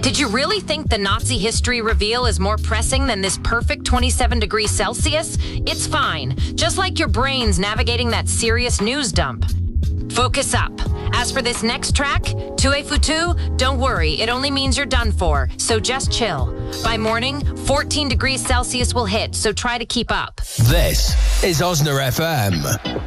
Did you really think the Nazi history reveal is more pressing than this perfect 27 degrees Celsius? It's fine, just like your brain's navigating that serious news dump. Focus up. As for this next track, Tué Foutu, don't worry, it only means you're done for, so just chill. By morning, 14 degrees Celsius will hit, so try to keep up. This is Osna FM.